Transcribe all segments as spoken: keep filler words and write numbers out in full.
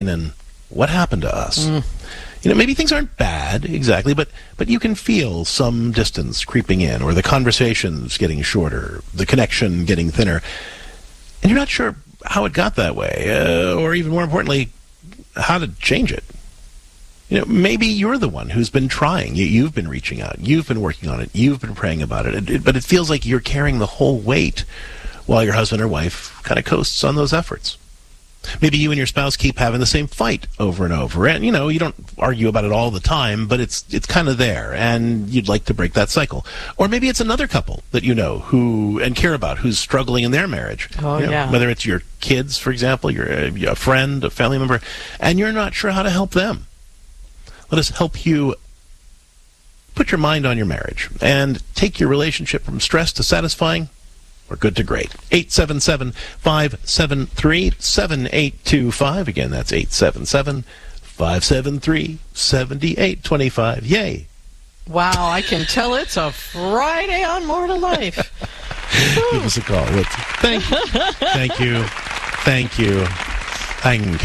and what happened to us? Mm. You know, maybe things aren't bad exactly, but but you can feel some distance creeping in, or the conversations getting shorter, the connection getting thinner, and you're not sure how it got that way, uh, or even more importantly, how to change it. You know, maybe you're the one who's been trying. You, you've been reaching out. You've been working on it. You've been praying about it. It, it. But it feels like you're carrying the whole weight while your husband or wife kind of coasts on those efforts. Maybe you and your spouse keep having the same fight over and over. And, you know, you don't argue about it all the time, but it's it's kind of there, and you'd like to break that cycle. Or maybe it's another couple that you know who and care about who's struggling in their marriage. Oh, you know, yeah. Whether it's your kids, for example, your a friend, a family member, and you're not sure how to help them. Let us help you put your mind on your marriage and take your relationship from stress to satisfying or good to great. eight seven seven, five seven three, seven eight two five. Again, that's eight seven seven, five seven three, seven eight two five. Yay. Wow, I can tell it's a Friday on More to Life. Give us a call. Let's, thank you. Thank you. Thank you. Thank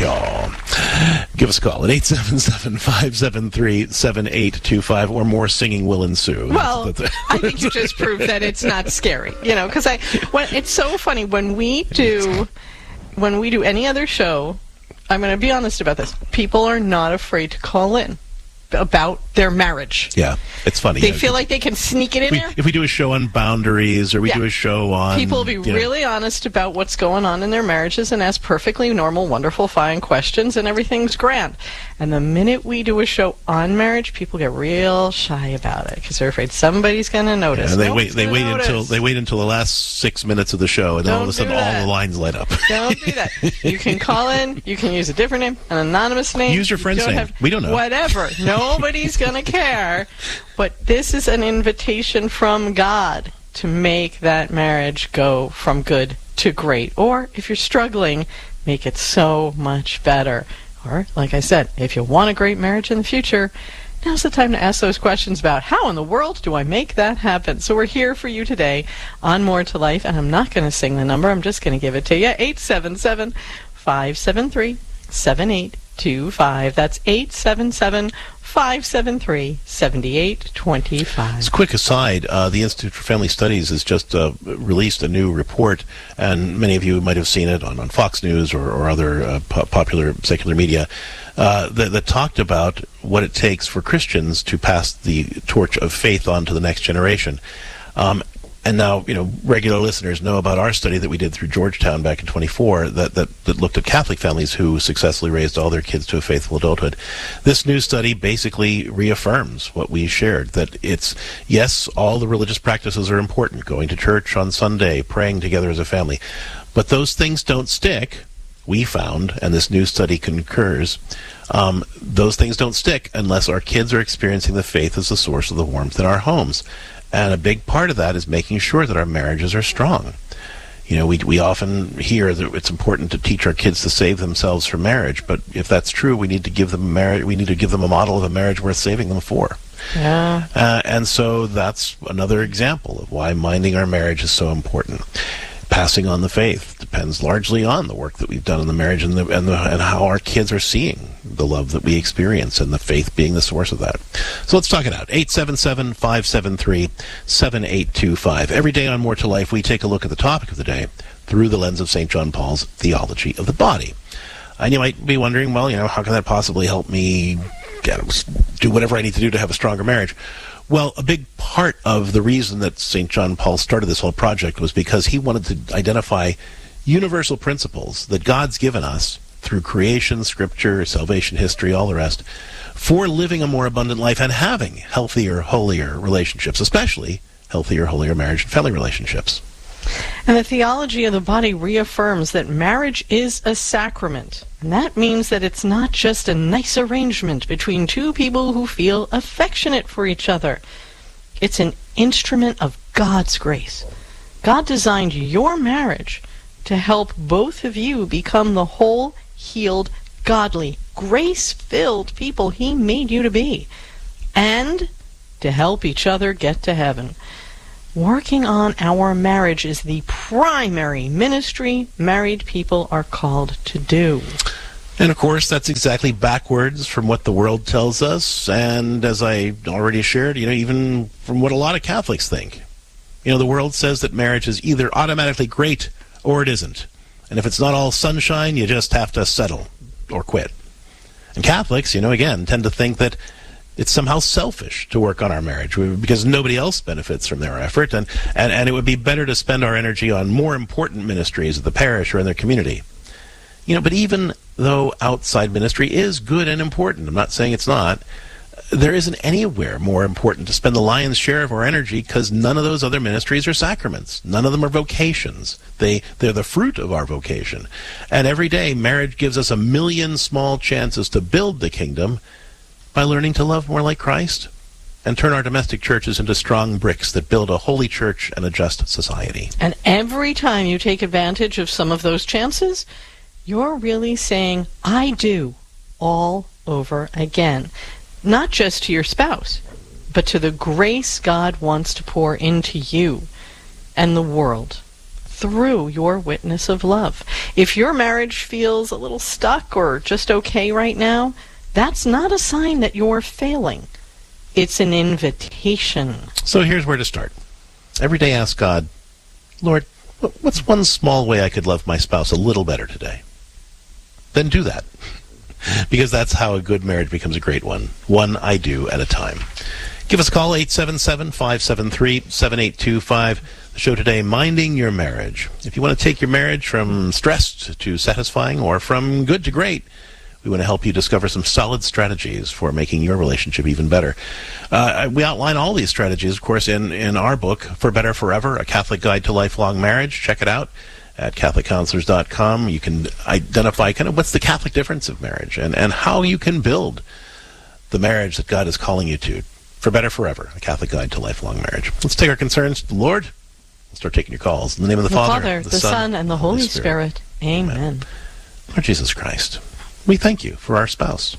you. Give us a call at eight seven seven, five seven three, seven eight two five, or more singing will ensue. Well, That's, that's, I think you just proved that it's not scary, you know, because I, when, it's so funny when we do, when we do any other show, I'm going to be honest about this. People are not afraid to call in about their marriage. Yeah, it's funny. They yeah. feel like they can sneak it in we, there. If we do a show on boundaries, or we Yeah. do a show on... People will be you know, really honest about what's going on in their marriages and ask perfectly normal, wonderful, fine questions, and everything's grand. And the minute we do a show on marriage, people get real shy about it because they're afraid somebody's going to notice. Yeah, and they Nobody's wait. They gonna wait notice. until they wait until the last six minutes of the show, and then all of a Don't sudden do all that. the lines light up. Don't do that. You can call in. You can use a different name, an anonymous name. Use your friend's You don't name. have- We don't know. Whatever. Nobody's going to care. But this is an invitation from God to make that marriage go from good to great. Or, if you're struggling, make it so much better. Or, like I said, if you want a great marriage in the future, now's the time to ask those questions about how in the world do I make that happen? So we're here for you today on More to Life, and I'm not going to sing the number. I'm just going to give it to you. eight seven seven, five seven three, seven eight two five. That's eight seven seven, five seven three, seven eight two five. As a quick aside, uh, the Institute for Family Studies has just uh, released a new report, and many of you might have seen it on, on Fox News or, or other uh, po- popular secular media, uh, that, that talked about what it takes for Christians to pass the torch of faith on to the next generation. Um, And now, you know, regular listeners know about our study that we did through Georgetown back in twenty-four that, that, that looked at Catholic families who successfully raised all their kids to a faithful adulthood. This new study basically reaffirms what we shared, that it's, yes, all the religious practices are important, going to church on Sunday, praying together as a family, but those things don't stick, we found, and this new study concurs. Um, those things don't stick unless our kids are experiencing the faith as the source of the warmth in our homes. And a big part of that is making sure that our marriages are strong. You know, we we often hear that it's important to teach our kids to save themselves for marriage, but if that's true, we need to give them a marriage. We need to give them a model of a marriage worth saving them for. Yeah. Uh, and so that's another example of why minding our marriage is so important. Passing on the faith depends largely on the work that we've done in the marriage and the, and, the, and how our kids are seeing the love that we experience, and the faith being the source of that. So let's talk it out. eight seven seven, five seven three, seven eight two five. Every day on More to Life, we take a look at the topic of the day through the lens of Saint John Paul's theology of the body. And you might be wondering, well, you know, how can that possibly help me get, do whatever I need to do to have a stronger marriage? Well, a big part of the reason that Saint John Paul started this whole project was because he wanted to identify universal principles that God's given us through creation, scripture, salvation history, all the rest, for living a more abundant life and having healthier, holier relationships, especially healthier, holier marriage and family relationships. And the theology of the body reaffirms that marriage is a sacrament. And that means that it's not just a nice arrangement between two people who feel affectionate for each other. It's an instrument of God's grace. God designed your marriage to help both of you become the whole, healed, godly, grace-filled people He made you to be, and to help each other get to heaven. Working on our marriage is the primary ministry married people are called to do. And of course, that's exactly backwards from what the world tells us, and as I already shared, you know, even from what a lot of Catholics think. You know, the world says that marriage is either automatically great or it isn't. And if it's not all sunshine, you just have to settle or quit. And Catholics, you know, again, tend to think that it's somehow selfish to work on our marriage because nobody else benefits from their effort, and, and, and it would be better to spend our energy on more important ministries of the parish or in their community. You know, but even though outside ministry is good and important, I'm not saying it's not, there isn't anywhere more important to spend the lion's share of our energy because none of those other ministries are sacraments. None of them are vocations. They, they're the fruit of our vocation. And every day, marriage gives us a million small chances to build the kingdom by learning to love more like Christ and turn our domestic churches into strong bricks that build a holy church and a just society. And every time you take advantage of some of those chances, you're really saying, I do, all over again. Not just to your spouse, but to the grace God wants to pour into you and the world through your witness of love. If your marriage feels a little stuck or just okay right now, that's not a sign that you're failing. It's an invitation. So here's where to start. Every day ask God, Lord, what's one small way I could love my spouse a little better today? Then do that. Because that's how a good marriage becomes a great one. One I do at a time. Give us a call, eight seven seven, five seven three, seven eight two five. The show today, Minding Your Marriage. If you want to take your marriage from stressed to satisfying or from good to great, we want to help you discover some solid strategies for making your relationship even better. Uh, we outline all these strategies, of course, in, in our book, For Better Forever, A Catholic Guide to Lifelong Marriage. Check it out at Catholic Counselors dot com. You can identify kind of what's the Catholic difference of marriage and, and how you can build the marriage that God is calling you to. For Better Forever, A Catholic Guide to Lifelong Marriage. Let's take our concerns to the Lord. We'll start taking your calls. In the name of the, the Father, Father, the, the Son, Son, and the Holy Spirit. Spirit. Amen. Amen. Lord Jesus Christ, we thank you for our spouse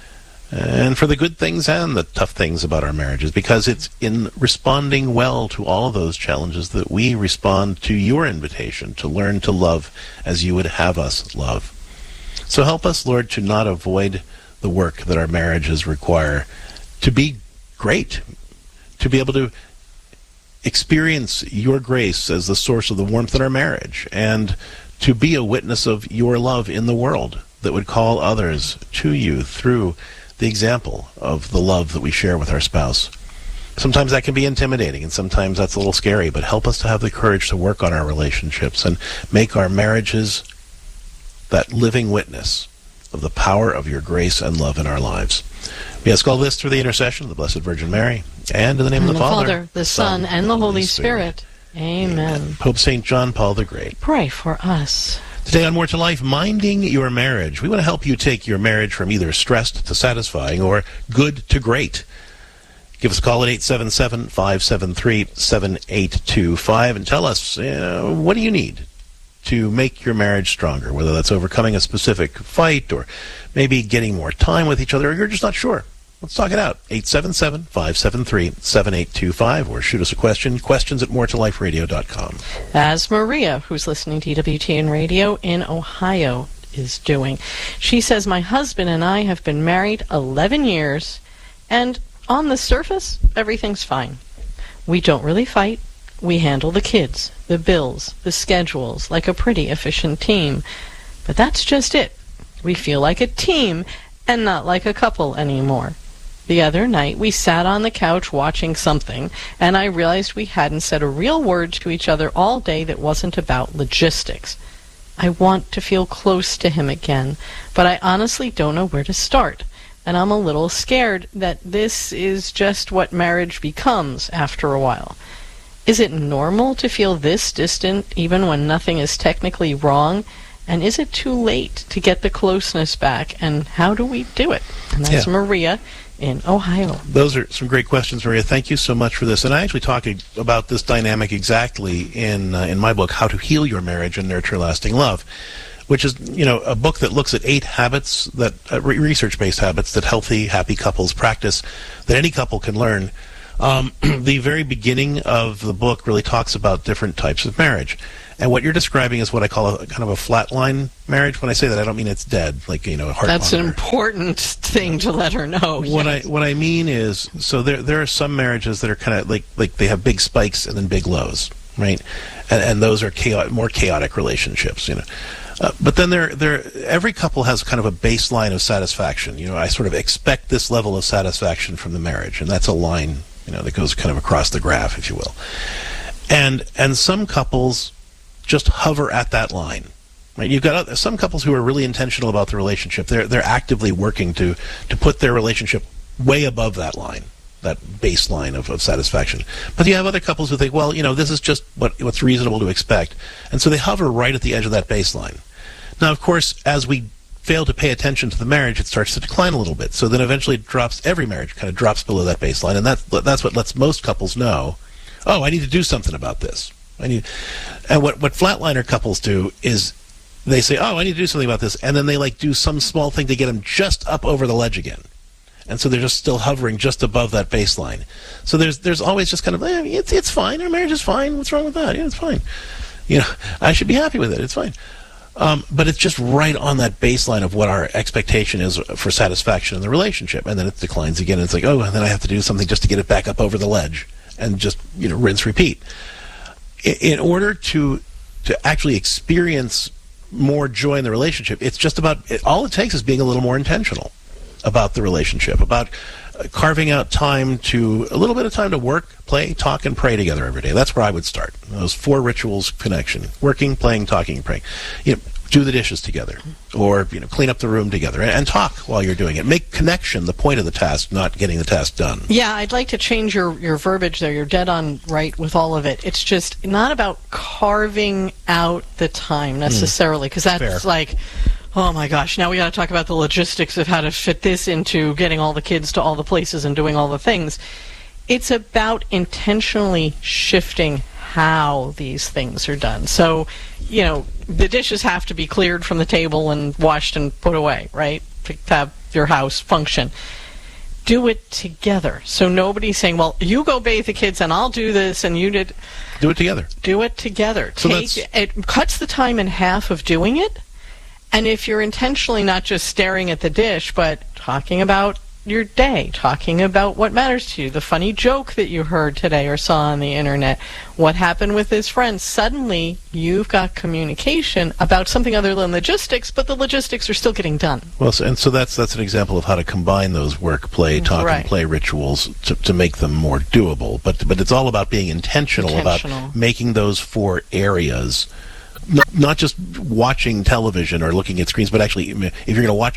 and for the good things and the tough things about our marriages, because it's in responding well to all of those challenges that we respond to your invitation to learn to love as you would have us love. So help us, Lord, to not avoid the work that our marriages require, to be great, to be able to experience your grace as the source of the warmth in our marriage, and to be a witness of your love in the world that would call others to you through the example of the love that we share with our spouse. Sometimes that can be intimidating, and sometimes that's a little scary, but help us to have the courage to work on our relationships and make our marriages that living witness of the power of your grace and love in our lives. We ask all this through the intercession of the Blessed Virgin Mary, and in the name and of the, the Father, Father, the Son, and the Holy Spirit. Spirit. Amen. Amen. Pope Saint John Paul the Great, pray for us. Today on More to Life, Minding Your Marriage. We want to help you take your marriage from either stressed to satisfying or good to great. Give us a call at eight seven seven, five seven three, seven eight two five and tell us, uh, what do you need to make your marriage stronger, whether that's overcoming a specific fight or maybe getting more time with each other, or you're just not sure. Let's talk it out. eight seven seven, five seven three, seven eight two five, or shoot us a question, questions at more to life radio dot com. As Maria, who's listening to E W T N Radio in Ohio, is doing. She says, my husband and I have been married eleven years, and on the surface, everything's fine. We don't really fight. We handle the kids, the bills, the schedules like a pretty efficient team. But that's just it. We feel like a team and not like a couple anymore. The other night, we sat on the couch watching something, and I realized we hadn't said a real word to each other all day that wasn't about logistics. I want to feel close to him again, but I honestly don't know where to start, and I'm a little scared that this is just what marriage becomes after a while. Is it normal to feel this distant even when nothing is technically wrong? And is it too late to get the closeness back? And how do we do it? And that's yeah. Maria in Ohio. Those are some great questions, Maria. Thank you so much for this. And I actually talked about this dynamic exactly in uh, in my book, How to Heal Your Marriage and Nurture Lasting Love, which is, you know, a book that looks at eight habits, that uh, research-based habits that healthy, happy couples practice, that any couple can learn. Um, the very beginning of the book really talks about different types of marriage. And what you're describing is what I call a kind of a flatline marriage. When I say that, I don't mean it's dead, like, you know, a heart That's an monitor. important thing to let her know. What yes. I what I mean is, so there there are some marriages that are kind of like like they have big spikes and then big lows, right? And and those are chaotic, more chaotic relationships, you know. Uh, but then there there every couple has kind of a baseline of satisfaction. You know, I sort of expect this level of satisfaction from the marriage, and that's a line, you know, that goes kind of across the graph, if you will. And and some couples just hover at that line. Right? You've got other, some couples who are really intentional about the relationship. They're they're actively working to to put their relationship way above that line, that baseline of, of satisfaction. But you have other couples who think, well, you know, this is just what what's reasonable to expect, and so they hover right at the edge of that baseline. Now, of course, as we fail to pay attention to the marriage, it starts to decline a little bit. So then eventually it drops. Every marriage kind of drops below that baseline, and that's that's what lets most couples know, oh, I need to do something about this. I need, and what, what flatliner couples do is they say, oh, I need to do something about this, and then they like do some small thing to get them just up over the ledge again. And so they're just still hovering just above that baseline. So there's there's always just kind of, eh, it's it's fine, our marriage is fine, what's wrong with that? Yeah, it's fine. You know, I should be happy with it, it's fine. Um, but it's just right on that baseline of what our expectation is for satisfaction in the relationship. And then it declines again, and it's like, oh, and then I have to do something just to get it back up over the ledge. And just, you know, rinse, repeat. In order to to actually experience more joy in the relationship, it's just about, it, all it takes is being a little more intentional about the relationship, about uh, carving out time to, a little bit of time to work, play, talk, and pray together every day. That's where I would start. Those four rituals connection: working, playing, talking, and praying. You know, do the dishes together, or, you know, clean up the room together, and, and talk while you're doing it. Make connection the point of the task, not getting the task done. Yeah, I'd like to change your, your verbiage there. You're dead on right with all of it. It's just not about carving out the time necessarily, because that's Fair. like, oh my gosh, now we got to talk about the logistics of how to fit this into getting all the kids to all the places and doing all the things. It's about intentionally shifting how these things are done. So, you know, the dishes have to be cleared from the table and washed and put away, right? To have your house function. Do it together. So nobody's saying, well, you go bathe the kids and I'll do this and you did. Do it together. Do it together. So Take it cuts the time in half of doing it. And if you're intentionally not just staring at the dish, but talking about your day, talking about what matters to you, the funny joke that you heard today or saw on the internet, what happened with his friends, suddenly you've got communication about something other than logistics, but the logistics are still getting done. Well, so, and so that's that's an example of how to combine those work, play, talk, Right. and play rituals to, to make them more doable. But but it's all about being intentional, Intentional. about making those four areas, not, not just watching television or looking at screens, but actually, if you're going to watch